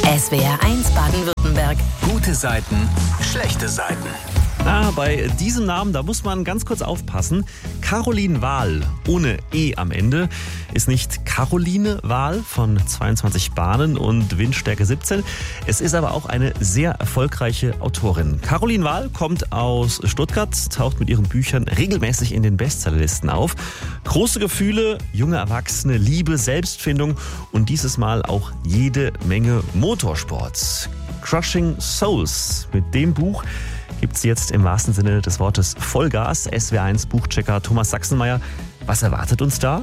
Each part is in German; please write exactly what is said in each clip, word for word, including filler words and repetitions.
S W R eins Baden-Württemberg. Gute Seiten, schlechte Seiten. Ah, bei diesem Namen, da muss man ganz kurz aufpassen. Caroline Wahl, ohne E am Ende, ist nicht Caroline Wahl von zweiundzwanzig Bahnen und Windstärke siebzehn. Es ist aber auch eine sehr erfolgreiche Autorin. Caroline Wahl kommt aus Stuttgart, taucht mit ihren Büchern regelmäßig in den Bestsellerlisten auf. Große Gefühle, junge Erwachsene, Liebe, Selbstfindung und dieses Mal auch jede Menge Motorsport. Crushing Souls, mit dem Buch gibt es jetzt im wahrsten Sinne des Wortes Vollgas. S W R eins Buchchecker Thomas Sachsenmeier, was erwartet uns da?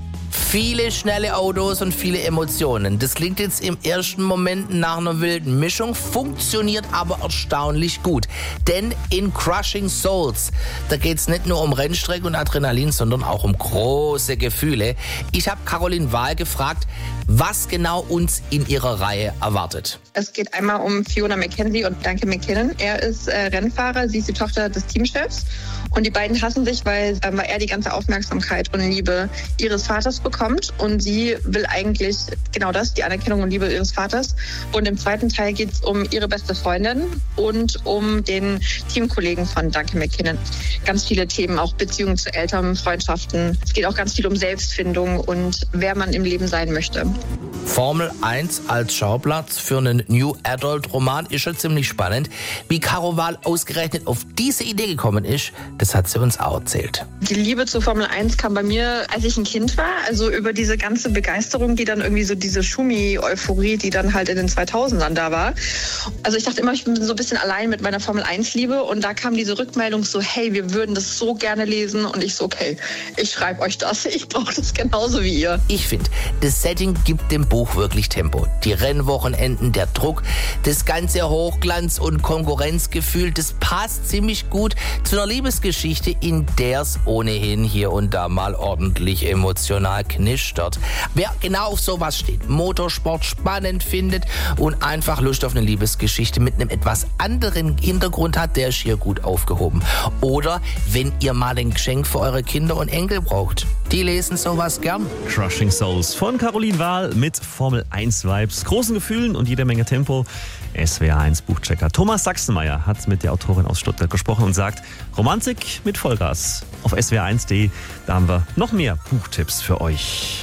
Viele schnelle Autos und viele Emotionen. Das klingt jetzt im ersten Moment nach einer wilden Mischung, funktioniert aber erstaunlich gut. Denn in Crushing Souls, da geht es nicht nur um Rennstrecke und Adrenalin, sondern auch um große Gefühle. Ich habe Caroline Wahl gefragt, was genau uns in ihrer Reihe erwartet. Es geht einmal um Fiona McKenzie und Duncan McKinnon. Er ist äh, Rennfahrer, sie ist die Tochter des Teamchefs. Und die beiden hassen sich, weil, äh, weil er die ganze Aufmerksamkeit und Liebe ihres Vaters bekommt. Und sie will eigentlich genau das, die Anerkennung und Liebe ihres Vaters. Und im zweiten Teil geht es um ihre beste Freundin und um den Teamkollegen von Duncan McKinnon. Ganz viele Themen, auch Beziehungen zu Eltern, Freundschaften. Es geht auch ganz viel um Selbstfindung und wer man im Leben sein möchte. Formel eins als Schauplatz für einen New Adult Roman ist schon ziemlich spannend. Wie Caro Wahl ausgerechnet auf diese Idee gekommen ist, das hat sie uns auch erzählt. Die Liebe zu Formel eins kam bei mir, als ich ein Kind war. Also über diese ganze Begeisterung, die dann irgendwie so diese Schumi-Euphorie, die dann halt in den zweitausendern da war. Also ich dachte immer, ich bin so ein bisschen allein mit meiner Formel eins Liebe. Und da kam diese Rückmeldung so, hey, wir würden das so gerne lesen. Und ich so, okay, ich schreibe euch das. Ich brauche das genauso wie ihr. Ich finde, das Setting gibt dem Buch wirklich Tempo. Die Rennwochenenden, der Druck, das ganze Hochglanz- und Konkurrenzgefühl, das passt ziemlich gut zu einer Liebesgeschichte, in der es ohnehin hier und da mal ordentlich emotional knistert. Wer genau auf sowas steht, Motorsport spannend findet und einfach Lust auf eine Liebesgeschichte mit einem etwas anderen Hintergrund hat, der ist hier gut aufgehoben. Oder wenn ihr mal ein Geschenk für eure Kinder und Enkel braucht, die lesen sowas gern. Crushing Souls von Caroline Wahl mit Formel eins Vibes, großen Gefühlen und jeder Menge Tempo. S W R eins Buchchecker Thomas Sachsenmeier hat mit der Autorin aus Stuttgart gesprochen und sagt, Romantik mit Vollgas. Auf S W R eins punkt de, da haben wir noch mehr Buchtipps für euch.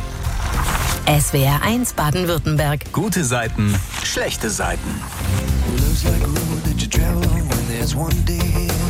S W R eins Baden-Württemberg. Gute Seiten, schlechte Seiten. Looks like a road that you travel on when there's one day